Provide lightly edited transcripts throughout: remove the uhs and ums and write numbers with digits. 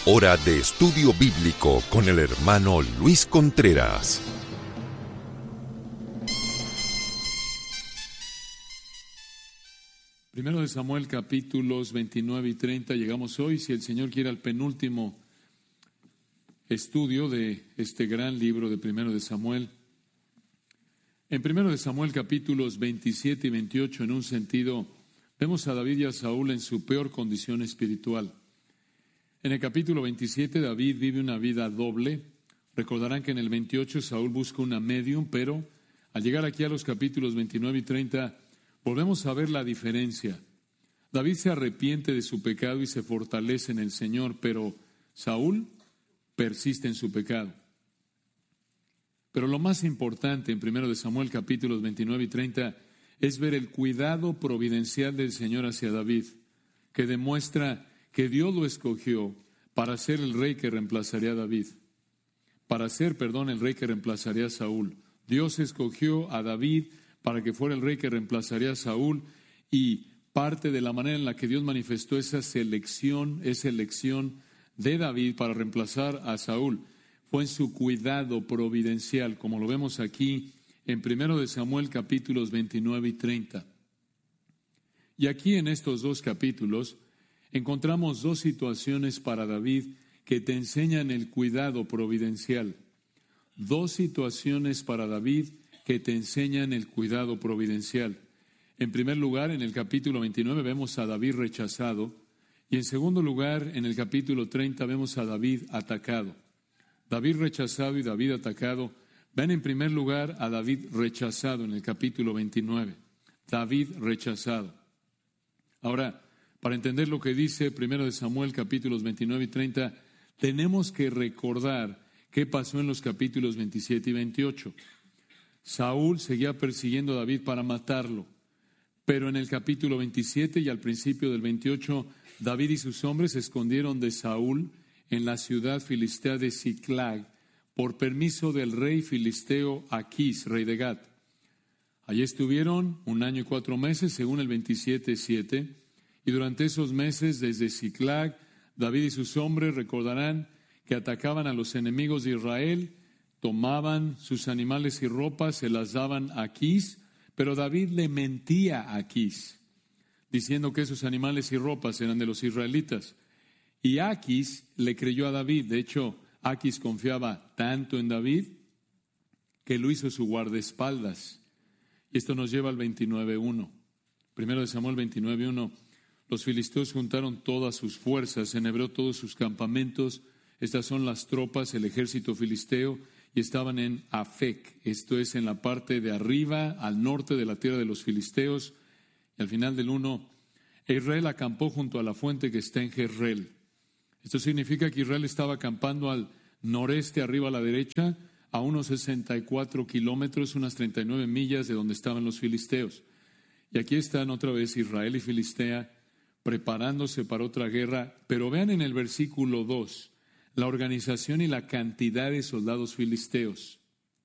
Hora de estudio bíblico con el hermano Luis Contreras. Primero de Samuel, capítulos 29 y 30. Llegamos hoy, si el Señor quiere, al penúltimo estudio de este gran libro de Primero de Samuel. En Primero de Samuel, capítulos 27 y 28, en un sentido, vemos a David y a Saúl en su peor condición espiritual. En el capítulo 27, David vive una vida doble. Recordarán que en el 28 Saúl busca una medium, pero al llegar aquí a los capítulos 29 y 30, volvemos a ver la diferencia. David se arrepiente de su pecado y se fortalece en el Señor, pero Saúl persiste en su pecado. Pero lo más importante en 1 de Samuel capítulos 29 y 30 es ver el cuidado providencial del Señor hacia David, que demuestra que Dios lo escogió para ser el rey que reemplazaría a David, el rey que reemplazaría a Saúl. Dios escogió a David para que fuera el rey que reemplazaría a Saúl, y parte de la manera en la que Dios manifestó esa elección de David para reemplazar a Saúl fue en su cuidado providencial, como lo vemos aquí en 1 de Samuel capítulos 29 y 30. Y aquí en estos dos capítulos encontramos dos situaciones para David que te enseñan el cuidado providencial. Dos situaciones para David que te enseñan el cuidado providencial. En primer lugar, en el capítulo 29 vemos a David rechazado, y en segundo lugar, en el capítulo 30 vemos a David atacado. David rechazado y David atacado. Ven en primer lugar a David rechazado en el capítulo 29. David rechazado. Ahora, para entender lo que dice 1 de Samuel capítulos 29 y 30, tenemos que recordar qué pasó en los capítulos 27 y 28. Saúl seguía persiguiendo a David para matarlo, pero en el capítulo 27 y al principio del 28, David y sus hombres se escondieron de Saúl en la ciudad filistea de Siclag por permiso del rey filisteo Aquís, rey de Gat. Allí estuvieron 1 año y 4 meses, según el 27:7, y durante esos meses, desde Siclag, David y sus hombres, recordarán que atacaban a los enemigos de Israel, tomaban sus animales y ropas, se las daban a Aquís, pero David le mentía a Aquís, diciendo que esos animales y ropas eran de los israelitas. Y Aquís le creyó a David. De hecho, Aquís confiaba tanto en David que lo hizo su guardaespaldas. Y esto nos lleva al 29:1. 1 de Samuel 29:1. Los filisteos juntaron todas sus fuerzas, en hebreo todos sus campamentos. Estas son las tropas, el ejército filisteo, y estaban en Afec. Esto es en la parte de arriba, al norte de la tierra de los filisteos. Y al final del 1, Israel acampó junto a la fuente que está en Jezreel. Esto significa que Israel estaba acampando al noreste, arriba a la derecha, a unos 64 kilómetros, unas 39 millas de donde estaban los filisteos. Y aquí están otra vez Israel y Filistea preparándose para otra guerra. Pero vean en el versículo 2, la organización y la cantidad de soldados filisteos.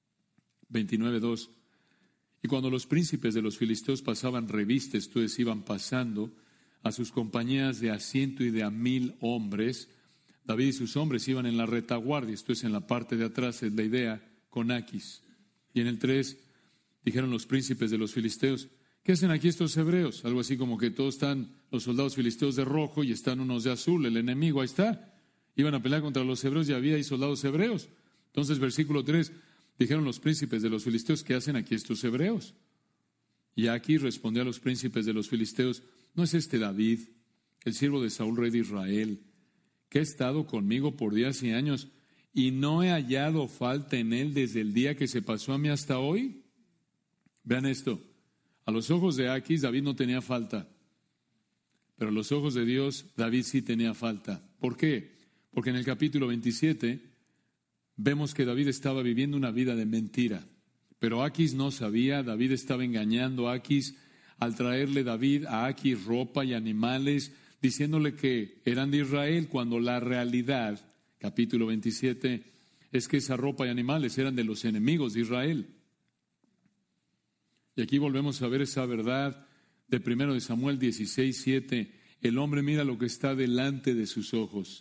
29:2. Y cuando los príncipes de los filisteos pasaban revista, esto es, iban pasando a sus compañías de a 100 y de a 1000 hombres, David y sus hombres iban en la retaguardia, esto es, en la parte de atrás, es la idea, con Aquís. Y en el 3 dijeron los príncipes de los filisteos: ¿qué hacen aquí estos hebreos? Algo así como que todos están los soldados filisteos de rojo y están unos de azul, el enemigo ahí está. Iban a pelear contra los hebreos y había ahí soldados hebreos. Entonces, versículo 3, dijeron los príncipes de los filisteos: ¿qué hacen aquí estos hebreos? Y Aquís respondió a los príncipes de los filisteos: ¿no es este David, el siervo de Saúl, rey de Israel, que ha estado conmigo por días y años, y no he hallado falta en él desde el día que se pasó a mí hasta hoy? Vean esto. A los ojos de Aquís, David no tenía falta, pero a los ojos de Dios, David sí tenía falta. ¿Por qué? Porque en el capítulo 27 vemos que David estaba viviendo una vida de mentira, pero Aquís no sabía. David estaba engañando a Aquís al traerle David a Aquís ropa y animales, diciéndole que eran de Israel, cuando la realidad, capítulo 27, es que esa ropa y animales eran de los enemigos de Israel. Y aquí volvemos a ver esa verdad de 1 de Samuel 16:7. El hombre mira lo que está delante de sus ojos,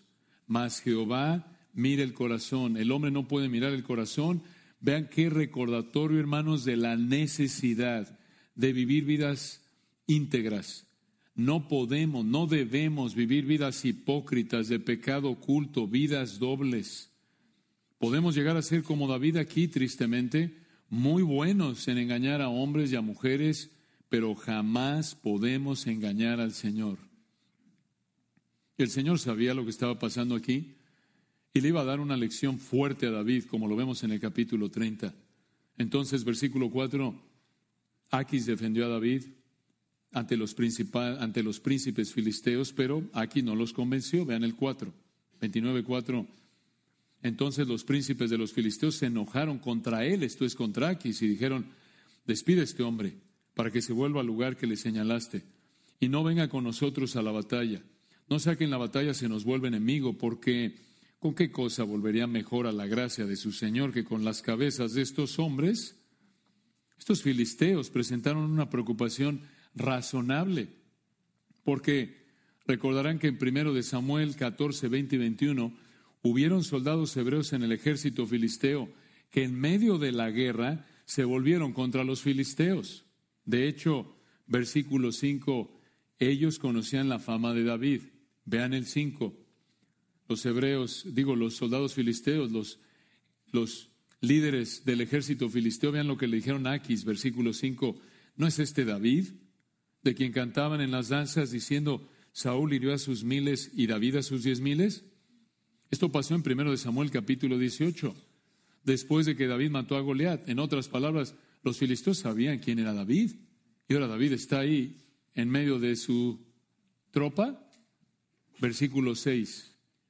mas Jehová mira el corazón. El hombre no puede mirar el corazón. Vean qué recordatorio, hermanos, de la necesidad de vivir vidas íntegras. No podemos, no debemos vivir vidas hipócritas de pecado oculto, vidas dobles. Podemos llegar a ser como David aquí, tristemente, muy buenos en engañar a hombres y a mujeres, pero jamás podemos engañar al Señor. El Señor sabía lo que estaba pasando aquí y le iba a dar una lección fuerte a David, como lo vemos en el capítulo 30. Entonces, versículo 4, Aquis defendió a David ante los príncipes filisteos, pero Aquis no los convenció. Vean el 4, 29:4. Entonces los príncipes de los filisteos se enojaron contra él, esto es contra Aquis, y dijeron: despide a este hombre para que se vuelva al lugar que le señalaste y no venga con nosotros a la batalla. No sea que en la batalla se nos vuelva enemigo, porque ¿con qué cosa volvería mejor a la gracia de su Señor que con las cabezas de estos hombres? Estos filisteos presentaron una preocupación razonable, porque recordarán que en 1 Samuel 14, 20 y 21 hubieron soldados hebreos en el ejército filisteo que en medio de la guerra se volvieron contra los filisteos. De hecho, versículo 5, ellos conocían la fama de David. Vean el 5. Los soldados filisteos, los líderes del ejército filisteo, vean lo que le dijeron a Aquis, versículo 5. ¿No es este David, de quien cantaban en las danzas diciendo: Saúl hirió a sus 1000 y David a sus 10,000? Esto pasó en 1 Samuel capítulo 18, después de que David mató a Goliat. En otras palabras, los filisteos sabían quién era David, y ahora David está ahí en medio de su tropa. Versículo 6,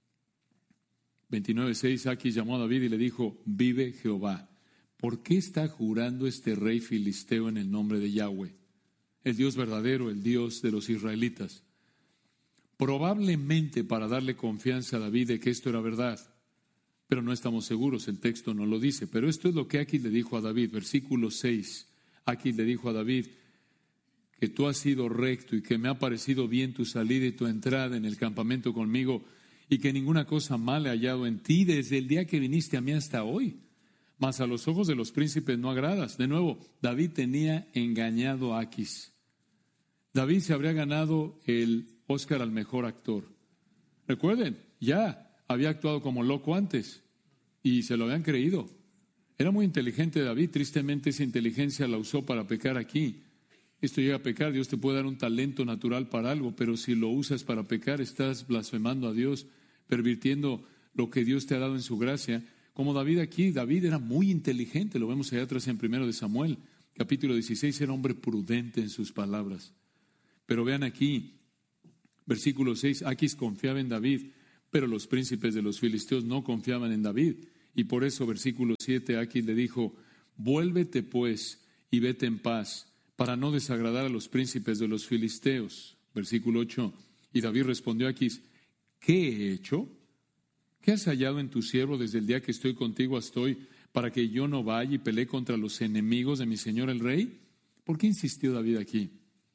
29:6, Aquis llamó a David y le dijo: vive Jehová, ¿por qué está jurando este rey filisteo en el nombre de Yahweh, el Dios verdadero, el Dios de los israelitas? Probablemente para darle confianza a David de que esto era verdad, pero no estamos seguros, el texto no lo dice. Pero esto es lo que Aquis le dijo a David, versículo 6. Aquis le dijo a David: que tú has sido recto y que me ha parecido bien tu salida y tu entrada en el campamento conmigo, y que ninguna cosa mala he hallado en ti desde el día que viniste a mí hasta hoy. Mas a los ojos de los príncipes no agradas. De nuevo, David tenía engañado a Aquis. David se habría ganado el Oscar al mejor actor. Recuerden, ya había actuado como loco antes y se lo habían creído. Era muy inteligente David, tristemente esa inteligencia la usó para pecar aquí. Esto llega a pecar, Dios te puede dar un talento natural para algo, pero si lo usas para pecar, estás blasfemando a Dios, pervirtiendo lo que Dios te ha dado en su gracia. Como David aquí, David era muy inteligente, lo vemos allá atrás en 1 Samuel, capítulo 16, era hombre prudente en sus palabras. Pero vean aquí, versículo 6, Aquis confiaba en David, pero los príncipes de los filisteos no confiaban en David. Y por eso, versículo 7, Aquis le dijo: vuélvete pues y vete en paz, para no desagradar a los príncipes de los filisteos. Versículo 8, y David respondió a Aquis: ¿qué he hecho? ¿Qué has hallado en tu siervo desde el día que estoy contigo hasta hoy, para que yo no vaya y pelee contra los enemigos de mi señor el rey? ¿Por qué insistió David aquí?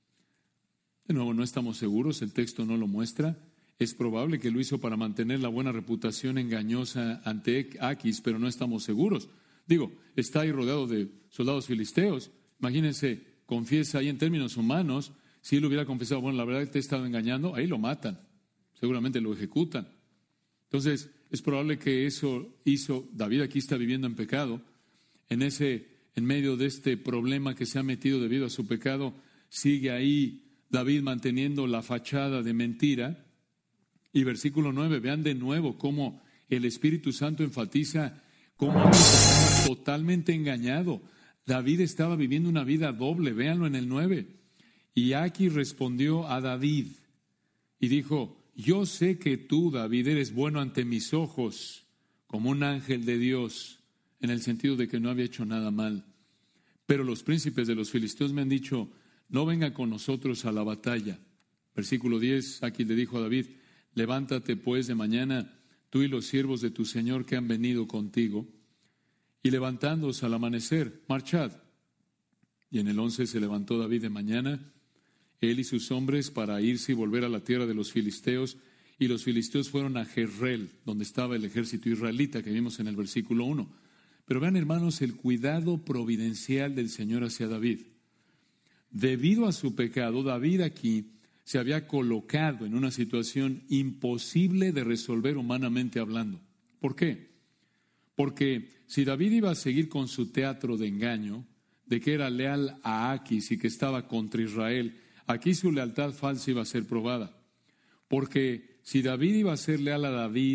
De nuevo, no estamos seguros, el texto no lo muestra. Es probable que lo hizo para mantener la buena reputación engañosa ante Aquis, pero no estamos seguros. Digo, está ahí rodeado de soldados filisteos. Imagínense, confiesa ahí en términos humanos. Si él hubiera confesado: bueno, la verdad que te he estado engañando, ahí lo matan. Seguramente lo ejecutan. Entonces, es probable que eso hizo. David aquí está viviendo en pecado. En medio de este problema que se ha metido debido a su pecado, sigue ahí David manteniendo la fachada de mentira. Y versículo 9, vean de nuevo cómo el Espíritu Santo enfatiza cómo estaba totalmente engañado. David estaba viviendo una vida doble, véanlo en el 9. Y Aquis respondió a David y dijo: yo sé que tú, David, eres bueno ante mis ojos, como un ángel de Dios, en el sentido de que no había hecho nada mal. Pero los príncipes de los filisteos me han dicho: no venga con nosotros a la batalla. Versículo 10, Aquis le dijo a David: levántate pues de mañana, tú y los siervos de tu Señor que han venido contigo, y levantándoos al amanecer, marchad. Y en el 11 se levantó David de mañana, él y sus hombres, para irse y volver a la tierra de los filisteos, y los filisteos fueron a Jezreel, donde estaba el ejército israelita que vimos en el versículo 1. Pero vean, hermanos, el cuidado providencial del Señor hacia David. Debido a su pecado, David aquí se había colocado en una situación imposible de resolver humanamente hablando. ¿Por qué? Porque si David iba a seguir con su teatro de engaño, de que era leal a Aquis y que estaba contra Israel, aquí su lealtad falsa iba a ser probada. Porque si David iba a ser leal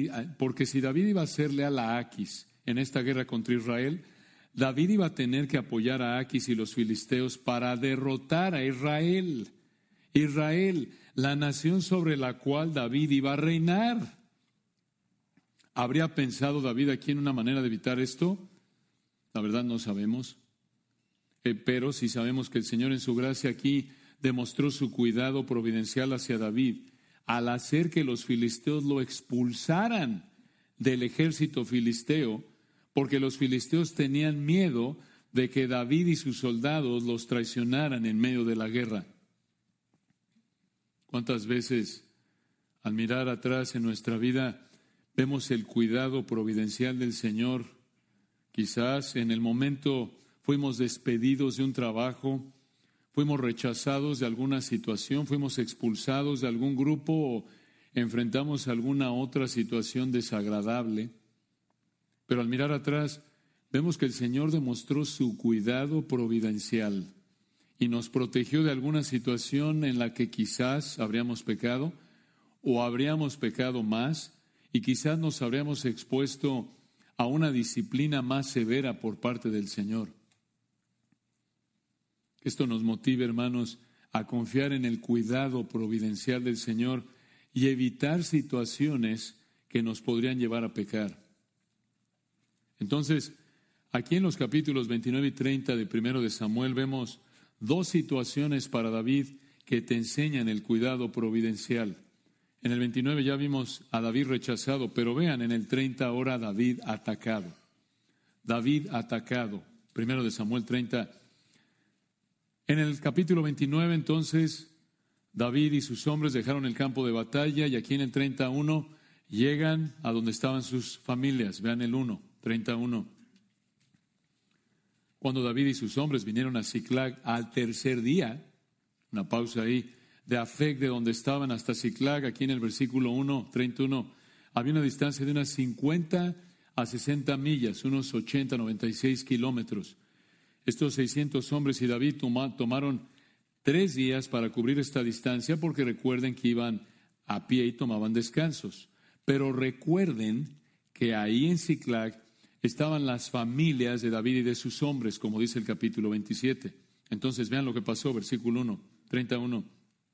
a Aquis en esta guerra contra Israel, David iba a tener que apoyar a Aquis y los filisteos para derrotar a Israel. Israel, la nación sobre la cual David iba a reinar. ¿Habría pensado David aquí en una manera de evitar esto? La verdad no sabemos. Pero sí sabemos que el Señor en su gracia aquí demostró su cuidado providencial hacia David al hacer que los filisteos lo expulsaran del ejército filisteo, porque los filisteos tenían miedo de que David y sus soldados los traicionaran en medio de la guerra. ¿Cuántas veces al mirar atrás en nuestra vida vemos el cuidado providencial del Señor? Quizás en el momento fuimos despedidos de un trabajo, fuimos rechazados de alguna situación, fuimos expulsados de algún grupo o enfrentamos alguna otra situación desagradable. Pero al mirar atrás vemos que el Señor demostró su cuidado providencial y nos protegió de alguna situación en la que quizás habríamos pecado o habríamos pecado más y quizás nos habríamos expuesto a una disciplina más severa por parte del Señor. Esto nos motiva, hermanos, a confiar en el cuidado providencial del Señor y evitar situaciones que nos podrían llevar a pecar. Entonces, aquí en los capítulos 29 y 30 de 1 de Samuel vemos dos situaciones para David que te enseñan el cuidado providencial. En el 29 ya vimos a David rechazado, pero vean, en el 30 ahora David atacado. David atacado. 1 de Samuel 30. En el capítulo 29, entonces, David y sus hombres dejaron el campo de batalla y aquí en el 31 llegan a donde estaban sus familias. Vean el 31. Cuando David y sus hombres vinieron a Siclag al tercer día, una pausa ahí, de Afec, de donde estaban hasta Siclag, aquí en el versículo 31, había una distancia de unas 50 a 60 millas, unos 80, 96 kilómetros. Estos 600 hombres y David tomaron 3 días para cubrir esta distancia, porque recuerden que iban a pie y tomaban descansos. Pero recuerden que ahí en Siclag estaban las familias de David y de sus hombres, como dice el capítulo 27. Entonces vean lo que pasó, versículo 31.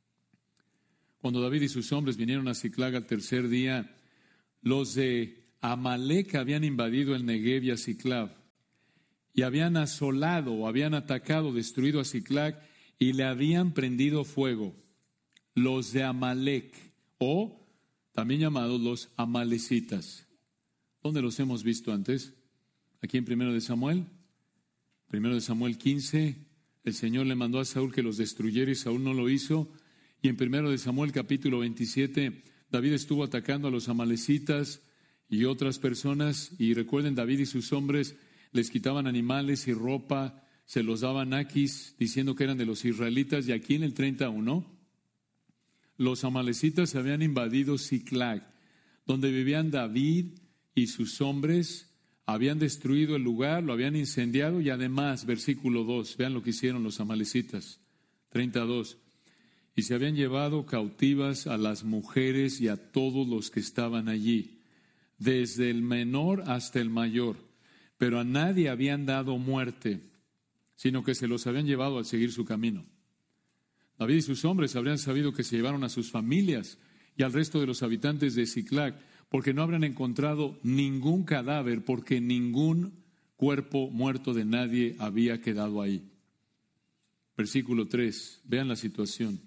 Cuando David y sus hombres vinieron a Siclag al tercer día, los de Amalec habían invadido el Negev y a Siclag, y habían asolado o habían atacado, destruido a Siclag, y le habían prendido fuego. Los de Amalec, o también llamados los amalecitas. ¿Dónde los hemos visto antes? Aquí en 1 de Samuel. 1 de Samuel 15, el Señor le mandó a Saúl que los destruyera y Saúl no lo hizo. Y en 1 de Samuel capítulo 27, David estuvo atacando a los amalecitas y otras personas. Y recuerden, David y sus hombres les quitaban animales y ropa, se los daban Aquis, diciendo que eran de los israelitas. Y aquí en el 31, los amalecitas habían invadido Siclag, donde vivían David y sus hombres. Habían destruido el lugar, lo habían incendiado y además, versículo 2, vean lo que hicieron los amalecitas, 32. Y se habían llevado cautivas a las mujeres y a todos los que estaban allí, desde el menor hasta el mayor, pero a nadie habían dado muerte, sino que se los habían llevado al seguir su camino. David y sus hombres habrían sabido que se llevaron a sus familias y al resto de los habitantes de Siclag, porque no habrían encontrado ningún cadáver, porque ningún cuerpo muerto de nadie había quedado ahí. Versículo 3, vean la situación.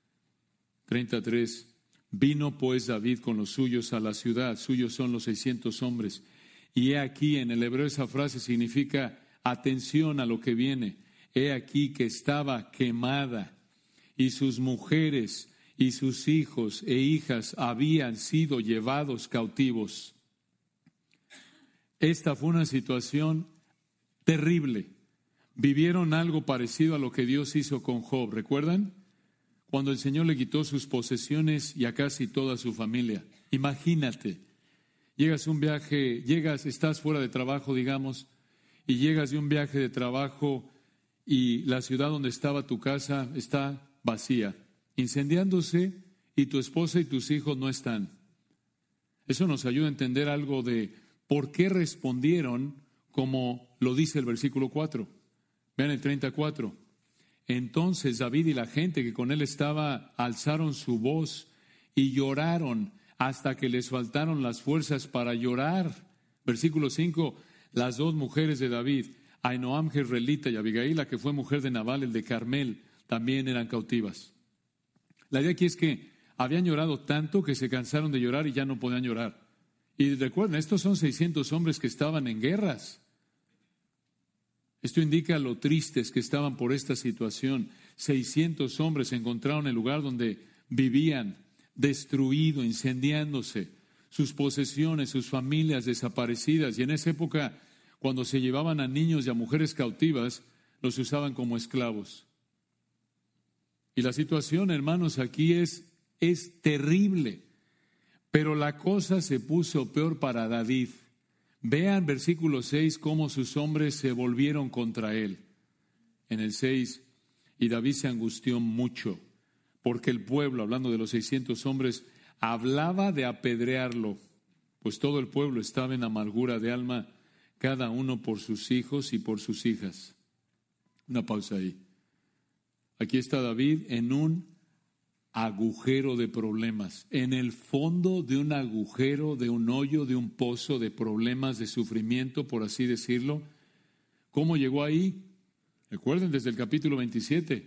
33, vino pues David con los suyos a la ciudad, suyos son los 600 hombres. Y he aquí, en el hebreo esa frase significa atención a lo que viene. He aquí que estaba quemada y sus mujeres y sus hijos e hijas habían sido llevados cautivos. Esta fue una situación terrible. Vivieron algo parecido a lo que Dios hizo con Job, ¿recuerdan? Cuando el Señor le quitó sus posesiones y a casi toda su familia. Imagínate, estás fuera de trabajo, digamos, y llegas de un viaje de trabajo y la ciudad donde estaba tu casa está vacía, incendiándose, y tu esposa y tus hijos no están. Eso nos ayuda a entender algo de por qué respondieron como lo dice el versículo 4. Vean el 34. Entonces David y la gente que con él estaba alzaron su voz y lloraron hasta que les faltaron las fuerzas para llorar. Versículo 5. Las dos mujeres de David, Ahinoam jezreelita y Abigail, la que fue mujer de Nabal, el de Carmel, también eran cautivas. La idea aquí es que habían llorado tanto que se cansaron de llorar y ya no podían llorar. Y recuerden, estos son 600 hombres que estaban en guerras. Esto indica lo tristes que estaban por esta situación. 600 hombres se encontraron en el lugar donde vivían, destruido, incendiándose, sus posesiones, sus familias desaparecidas. Y en esa época, cuando se llevaban a niños y a mujeres cautivas, los usaban como esclavos. Y la situación, hermanos, aquí es terrible. Pero la cosa se puso peor para David. Vean versículo 6 cómo sus hombres se volvieron contra él. En el 6, y David se angustió mucho, porque el pueblo, hablando de los 600 hombres, hablaba de apedrearlo, pues todo el pueblo estaba en amargura de alma, cada uno por sus hijos y por sus hijas. Una pausa ahí. Aquí está David en un agujero de problemas, en el fondo de un agujero, de un hoyo, de un pozo de problemas, de sufrimiento, por así decirlo. ¿Cómo llegó ahí? Recuerden desde el capítulo 27,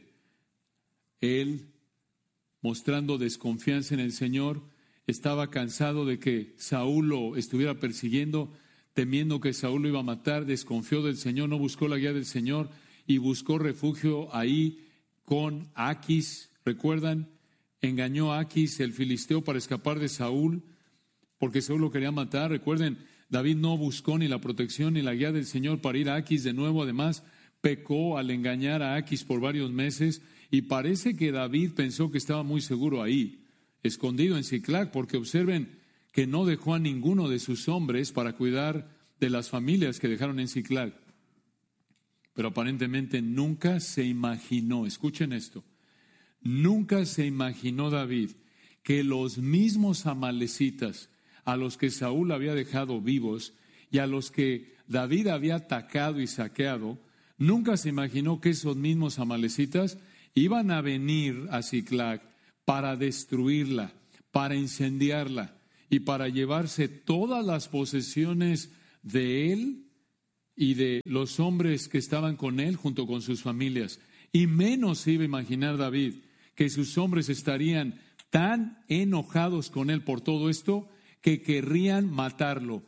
él, mostrando desconfianza en el Señor, estaba cansado de que Saúl lo estuviera persiguiendo, temiendo que Saúl lo iba a matar, desconfió del Señor, no buscó la guía del Señor y buscó refugio ahí con Aquis. ¿Recuerdan? Engañó a Aquis, el filisteo, para escapar de Saúl, porque Saúl lo quería matar. Recuerden, David no buscó ni la protección ni la guía del Señor para ir a Aquis de nuevo. Además, pecó al engañar a Aquis por varios meses, y parece que David pensó que estaba muy seguro ahí, escondido en Siclag, porque observen que no dejó a ninguno de sus hombres para cuidar de las familias que dejaron en Siclag. Pero aparentemente nunca se imaginó, escuchen esto, nunca se imaginó David que los mismos amalecitas a los que Saúl había dejado vivos y a los que David había atacado y saqueado, nunca se imaginó que esos mismos amalecitas iban a venir a Siclag para destruirla, para incendiarla y para llevarse todas las posesiones de él y de los hombres que estaban con él junto con sus familias. Y menos se iba a imaginar David que sus hombres estarían tan enojados con él por todo esto que querrían matarlo.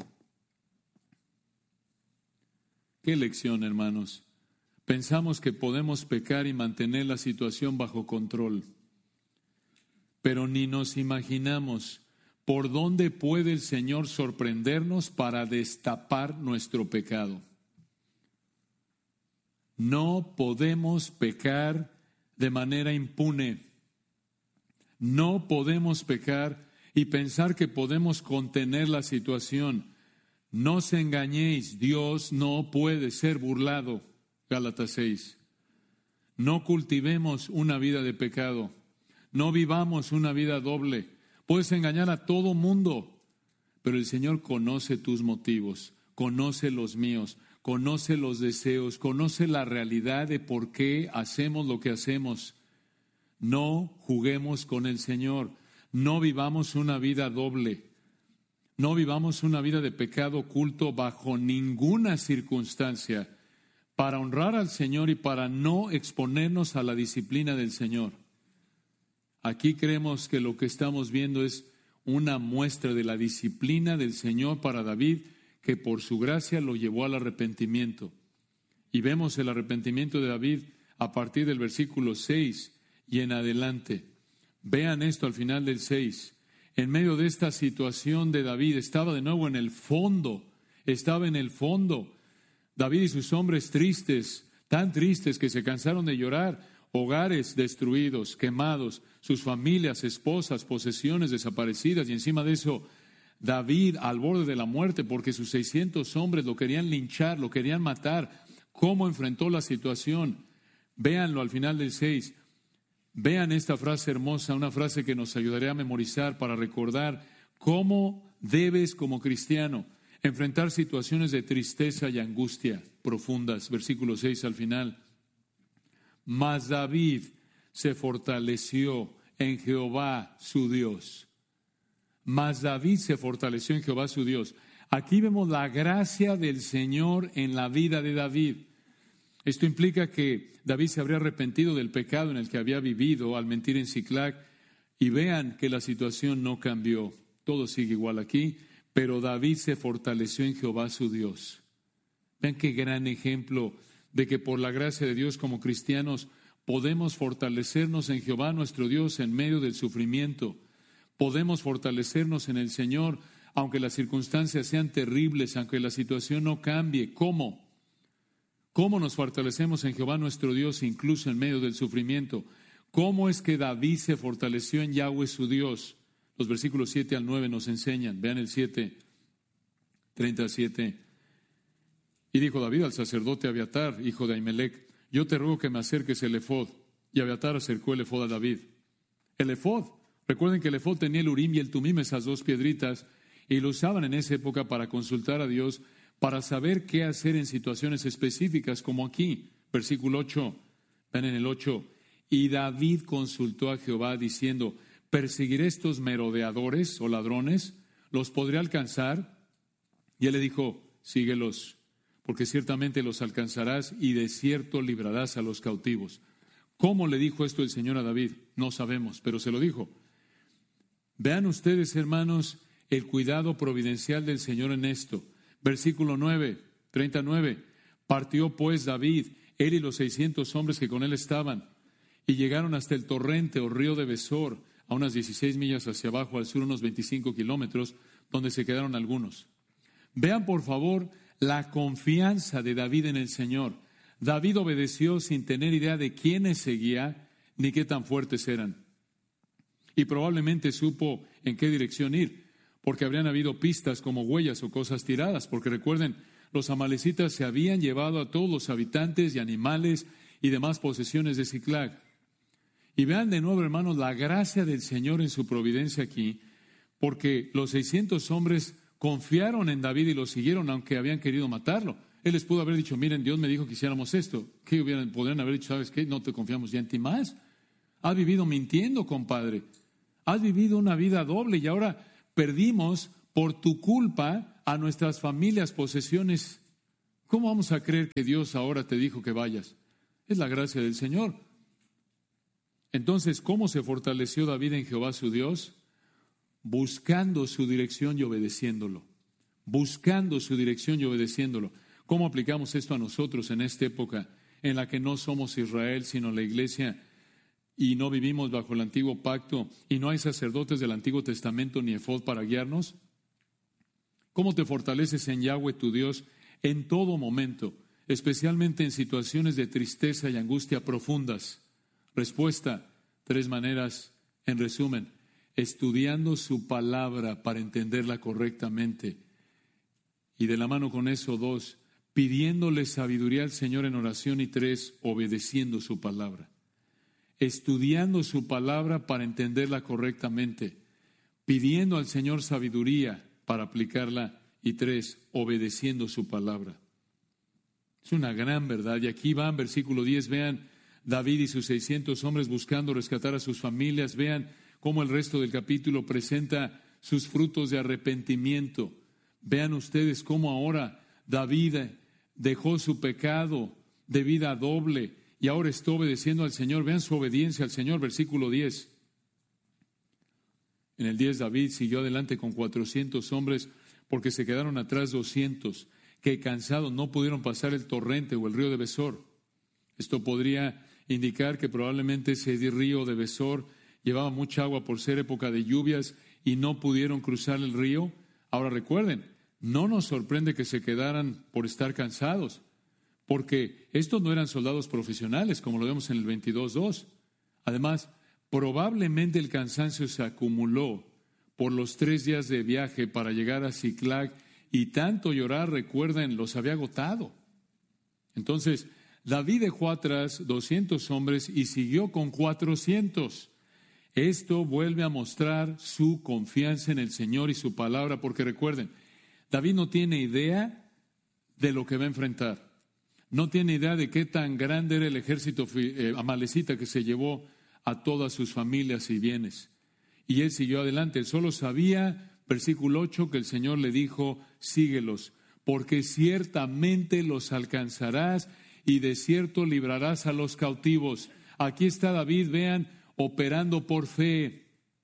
Qué lección, hermanos. Pensamos que podemos pecar y mantener la situación bajo control, pero ni nos imaginamos por dónde puede el Señor sorprendernos para destapar nuestro pecado. No podemos pecar de manera impune. No podemos pecar y pensar que podemos contener la situación. No os engañéis, Dios no puede ser burlado. Gálatas 6. No cultivemos una vida de pecado. No vivamos una vida doble. Puedes engañar a todo mundo, pero el Señor conoce tus motivos, conoce los míos, conoce los deseos, conoce la realidad de por qué hacemos lo que hacemos. No juguemos con el Señor. No vivamos una vida doble. No vivamos una vida de pecado oculto bajo ninguna circunstancia, para honrar al Señor y para no exponernos a la disciplina del Señor. Aquí creemos que lo que estamos viendo es una muestra de la disciplina del Señor para David, que por su gracia lo llevó al arrepentimiento. Y vemos el arrepentimiento de David a partir del versículo 6 y en adelante. Vean esto al final del 6. En medio de esta situación de David, estaba de nuevo en el fondo. David y sus hombres tristes, tan tristes que se cansaron de llorar, hogares destruidos, quemados, sus familias, esposas, posesiones desaparecidas, y encima de eso, David al borde de la muerte porque sus 600 hombres lo querían linchar, lo querían matar. ¿Cómo enfrentó la situación? Véanlo al final del 6. Vean esta frase hermosa, una frase que nos ayudaría a memorizar para recordar cómo debes como cristiano enfrentar situaciones de tristeza y angustia profundas. Versículo 6 al final. Mas David se fortaleció en Jehová su Dios. Mas David se fortaleció en Jehová su Dios. Aquí vemos la gracia del Señor en la vida de David. Esto implica que David se habría arrepentido del pecado en el que había vivido al mentir en Siclag. Y vean que la situación no cambió. Todo sigue igual aquí. Pero David se fortaleció en Jehová su Dios. Vean qué gran ejemplo de que por la gracia de Dios como cristianos podemos fortalecernos en Jehová nuestro Dios en medio del sufrimiento. Podemos fortalecernos en el Señor aunque las circunstancias sean terribles, aunque la situación no cambie. ¿Cómo? ¿Cómo nos fortalecemos en Jehová nuestro Dios incluso en medio del sufrimiento? ¿Cómo es que David se fortaleció en Yahweh su Dios? Los versículos 7 al 9 nos enseñan. Vean el 7, 37. Y dijo David al sacerdote Abiatar, hijo de Ahimelech: yo te ruego que me acerques el efod. Y Abiatar acercó el efod a David. El efod, recuerden que el efod tenía el Urim y el Tumim, esas dos piedritas, y lo usaban en esa época para consultar a Dios, para saber qué hacer en situaciones específicas, como aquí, versículo 8. Ven en el 8. Y David consultó a Jehová diciendo: ¿perseguiré estos merodeadores o ladrones? ¿Los podré alcanzar? Y él le dijo: síguelos, porque ciertamente los alcanzarás y de cierto librarás a los cautivos. ¿Cómo le dijo esto el Señor a David? No sabemos, pero se lo dijo. Vean ustedes, hermanos, el cuidado providencial del Señor en esto. Versículo 9, 39. Partió pues David, él y los 600 hombres que con él estaban, y llegaron hasta el torrente o río de Besor, a unas 16 millas hacia abajo, al sur unos 25 kilómetros, donde se quedaron algunos. Vean por favor la confianza de David en el Señor. David obedeció sin tener idea de quiénes seguía ni qué tan fuertes eran. Y probablemente supo en qué dirección ir, porque habrían habido pistas como huellas o cosas tiradas, porque recuerden, los amalecitas se habían llevado a todos los habitantes y animales y demás posesiones de Siclag. Y vean de nuevo, hermanos, la gracia del Señor en su providencia aquí, porque los 600 hombres confiaron en David y lo siguieron, aunque habían querido matarlo. Él les pudo haber dicho: miren, Dios me dijo que hiciéramos esto. ¿Qué podrían haber dicho? ¿Sabes qué? No te confiamos ya en ti más. Has vivido mintiendo, compadre. Has vivido una vida doble y ahora perdimos por tu culpa a nuestras familias, posesiones. ¿Cómo vamos a creer que Dios ahora te dijo que vayas? Es la gracia del Señor. Entonces, ¿cómo se fortaleció David en Jehová su Dios? Buscando su dirección y obedeciéndolo. Buscando su dirección y obedeciéndolo. ¿Cómo aplicamos esto a nosotros en esta época en la que no somos Israel, sino la iglesia, y no vivimos bajo el antiguo pacto, y no hay sacerdotes del Antiguo Testamento ni efod para guiarnos? ¿Cómo te fortaleces en Yahweh tu Dios en todo momento, especialmente en situaciones de tristeza y angustia profundas? Respuesta: 3 maneras, en resumen: estudiando su palabra para entenderla correctamente, y de la mano con eso, 2, pidiéndole sabiduría al Señor en oración, y 3, obedeciendo su palabra. Estudiando su palabra para entenderla correctamente, pidiendo al Señor sabiduría para aplicarla, y 3, obedeciendo su palabra. Es una gran verdad. Y aquí van, versículo 10, vean David y sus 600 hombres buscando rescatar a sus familias. Vean cómo el resto del capítulo presenta sus frutos de arrepentimiento. Vean ustedes cómo ahora David dejó su pecado de vida doble y ahora está obedeciendo al Señor. Vean su obediencia al Señor, versículo 10. En el 10 David siguió adelante con 400 hombres porque se quedaron atrás 200 que cansados no pudieron pasar el torrente o el río de Besor. Esto podría indicar que probablemente ese río de Besor llevaba mucha agua por ser época de lluvias y no pudieron cruzar el río. Ahora recuerden, no nos sorprende que se quedaran por estar cansados, porque estos no eran soldados profesionales, como lo vemos en el 22:2. Además, probablemente el cansancio se acumuló por los 3 días de viaje para llegar a Siclag, y tanto llorar, recuerden, los había agotado. Entonces, David dejó atrás 200 hombres y siguió con 400. Esto vuelve a mostrar su confianza en el Señor y su palabra, porque recuerden, David no tiene idea de lo que va a enfrentar. No tiene idea de qué tan grande era el ejército amalecita que se llevó a todas sus familias y bienes. Y él siguió adelante. Él solo sabía, versículo 8, que el Señor le dijo, síguelos, porque ciertamente los alcanzarás y de cierto librarás a los cautivos. Aquí está David, vean, operando por fe,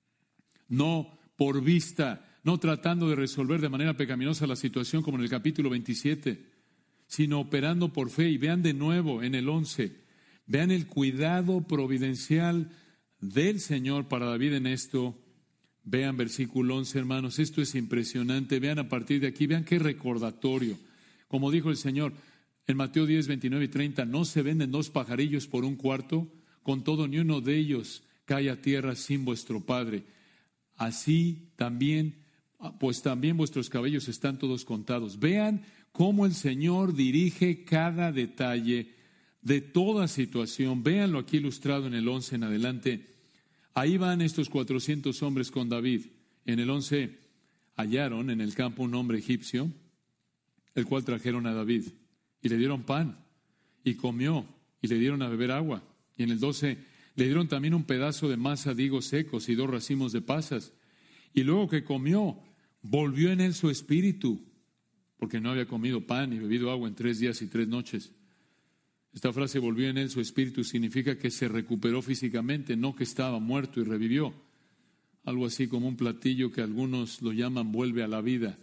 no por vista, no tratando de resolver de manera pecaminosa la situación como en el capítulo 27, sino operando por fe. Y vean de nuevo en el 11, vean el cuidado providencial del Señor para David en esto. Vean versículo 11, hermanos, esto es impresionante. Vean a partir de aquí, vean qué recordatorio. Como dijo el Señor en Mateo 10, 29 y 30, ¿no se venden 2 pajarillos por 1 cuarto? Con todo, ni uno de ellos cae a tierra sin vuestro Padre. Así también, pues también vuestros cabellos están todos contados. Vean cómo el Señor dirige cada detalle de toda situación. Véanlo aquí ilustrado en el 11 en adelante. Ahí van estos 400 hombres con David. En el 11 hallaron en el campo un hombre egipcio, el cual trajeron a David. Y le dieron pan, y comió, y le dieron a beber agua. Y en el 12 le dieron también un pedazo de masa de higos secos y 2 racimos de pasas. Y luego que comió, volvió en él su espíritu, porque no había comido pan y bebido agua en 3 días y 3 noches. Esta frase, volvió en él su espíritu, significa que se recuperó físicamente, no que estaba muerto y revivió. Algo así como un platillo que algunos lo llaman vuelve a la vida.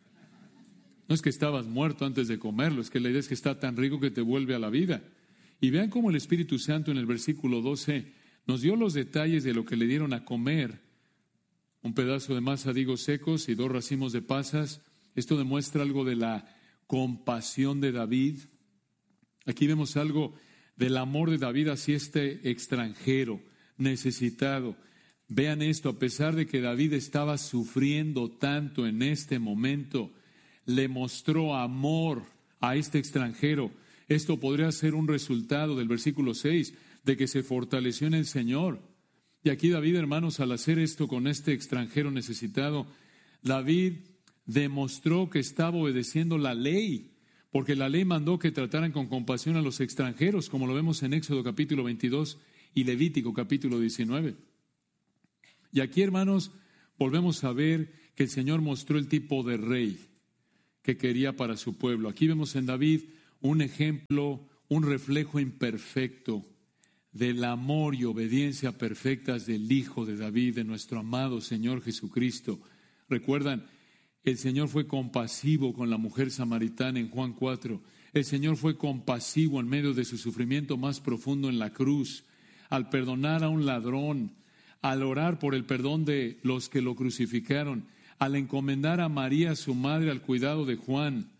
No es que estabas muerto antes de comerlo, es que la idea es que está tan rico que te vuelve a la vida. Y vean cómo el Espíritu Santo en el versículo 12 nos dio los detalles de lo que le dieron a comer. Un pedazo de masa de higos secos y 2 racimos de pasas. Esto demuestra algo de la compasión de David. Aquí vemos algo del amor de David hacia este extranjero necesitado. Vean esto, a pesar de que David estaba sufriendo tanto en este momento, le mostró amor a este extranjero. Esto podría ser un resultado del versículo 6, de que se fortaleció en el Señor. Y aquí David, hermanos, al hacer esto con este extranjero necesitado, David demostró que estaba obedeciendo la ley, porque la ley mandó que trataran con compasión a los extranjeros, como lo vemos en Éxodo capítulo 22 y Levítico capítulo 19. Y aquí, hermanos, volvemos a ver que el Señor mostró el tipo de rey que quería para su pueblo. Aquí vemos en David un ejemplo, un reflejo imperfecto del amor y obediencia perfectas del Hijo de David, de nuestro amado Señor Jesucristo. Recuerdan, el Señor fue compasivo con la mujer samaritana en Juan 4. El Señor fue compasivo en medio de su sufrimiento más profundo en la cruz, al perdonar a un ladrón, al orar por el perdón de los que lo crucificaron, al encomendar a María, su madre, al cuidado de Juan.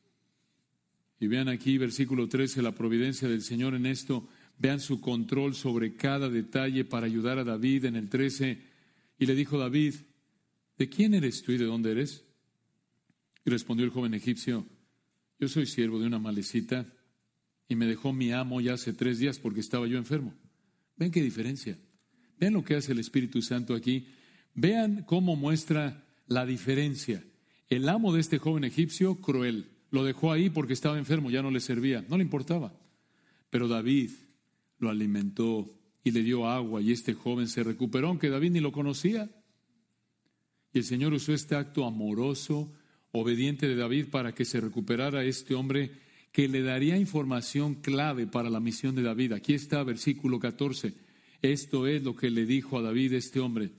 Y vean aquí, versículo 13, la providencia del Señor en esto. Vean su control sobre cada detalle para ayudar a David en el 13. Y le dijo David, ¿de quién eres tú y de dónde eres? Y respondió el joven egipcio, yo soy siervo de una amalecita y me dejó mi amo ya hace 3 días porque estaba yo enfermo. Ven qué diferencia. Vean lo que hace el Espíritu Santo aquí. Vean cómo muestra la diferencia. El amo de este joven egipcio, cruel, lo dejó ahí porque estaba enfermo, ya no le servía, no le importaba. Pero David lo alimentó y le dio agua y este joven se recuperó, aunque David ni lo conocía. Y el Señor usó este acto amoroso, obediente de David para que se recuperara este hombre que le daría información clave para la misión de David. Aquí está versículo 14. Esto es lo que le dijo a David este hombre.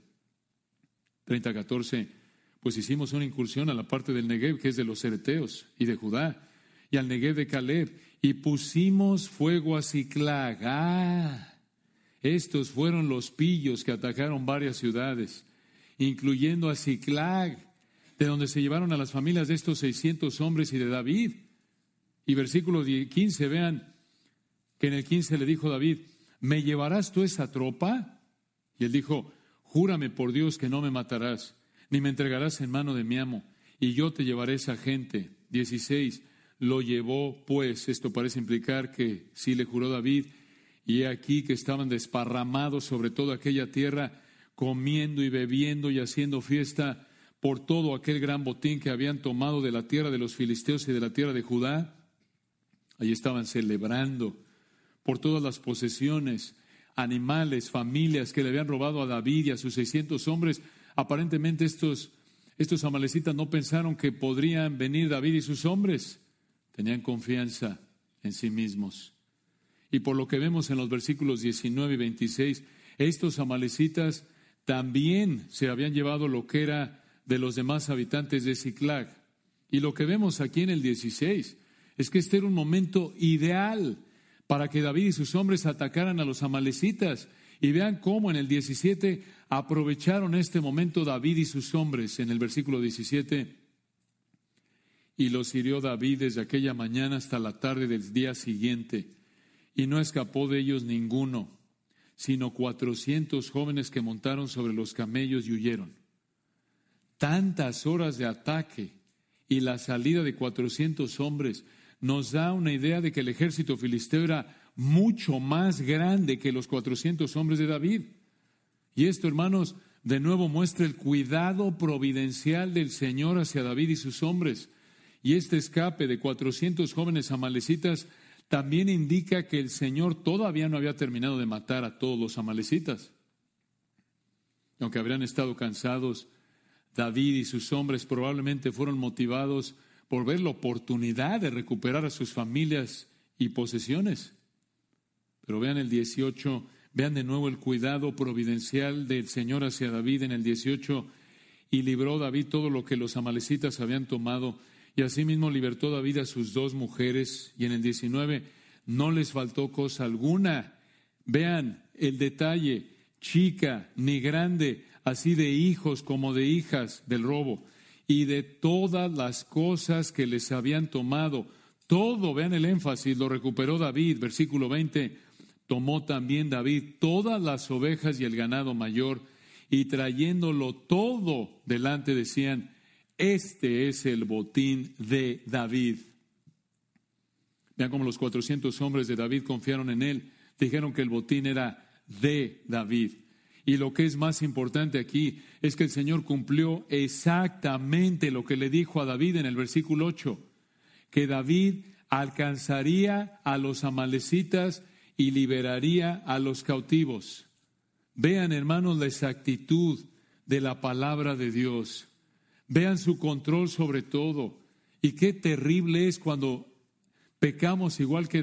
30:14. Pues hicimos una incursión a la parte del Negev, que es de los Cereteos y de Judá, y al Negev de Caleb, y pusimos fuego a Siclag. Estos fueron los pillos que atacaron varias ciudades, incluyendo a Ziklag, de donde se llevaron a las familias de estos 600 hombres y de David. Y versículo 15, vean que en el 15 le dijo David: ¿me llevarás tú esa tropa? Y él dijo: júrame por Dios que no me matarás, ni me entregarás en mano de mi amo, y yo te llevaré esa gente. 16, lo llevó pues. Esto parece implicar que sí le juró David, y he aquí que estaban desparramados sobre toda aquella tierra, comiendo y bebiendo y haciendo fiesta por todo aquel gran botín que habían tomado de la tierra de los filisteos y de la tierra de Judá. Allí estaban celebrando por todas las posesiones, animales, familias que le habían robado a David y a sus 600 hombres. Aparentemente estos amalecitas no pensaron que podrían venir David y sus hombres. Tenían confianza en sí mismos. Y por lo que vemos en los versículos 19 y 26, estos amalecitas también se habían llevado lo que era de los demás habitantes de Ziklag. Y lo que vemos aquí en el 16 es que este era un momento ideal para que David y sus hombres atacaran a los amalecitas. Y vean cómo en el 17 aprovecharon este momento David y sus hombres. En el versículo 17, y los hirió David desde aquella mañana hasta la tarde del día siguiente, y no escapó de ellos ninguno, sino 400 jóvenes que montaron sobre los camellos y huyeron. Tantas horas de ataque y la salida de 400 hombres nos da una idea de que el ejército filisteo era mucho más grande que los 400 hombres de David. Y esto, hermanos, de nuevo muestra el cuidado providencial del Señor hacia David y sus hombres. Y este escape de 400 jóvenes amalecitas también indica que el Señor todavía no había terminado de matar a todos los amalecitas. Aunque habrían estado cansados, David y sus hombres probablemente fueron motivados por ver la oportunidad de recuperar a sus familias y posesiones. Pero vean el 18, vean de nuevo el cuidado providencial del Señor hacia David en el 18. Y libró David todo lo que los amalecitas habían tomado, y asimismo libertó David a sus 2 mujeres. Y en el 19, no les faltó cosa alguna. Vean el detalle, chica ni grande, así de hijos como de hijas del robo, y de todas las cosas que les habían tomado. Todo, vean el énfasis, lo recuperó David. Versículo 20, tomó también David todas las ovejas y el ganado mayor, y trayéndolo todo delante decían: este es el botín de David. Vean cómo los 400 hombres de David confiaron en él. Dijeron que el botín era de David. Y lo que es más importante aquí es que el Señor cumplió exactamente lo que le dijo a David en el versículo 8, que David alcanzaría a los amalecitas y liberaría a los cautivos. Vean, hermanos, la exactitud de la palabra de Dios. Vean su control sobre todo. Y qué terrible es cuando pecamos igual que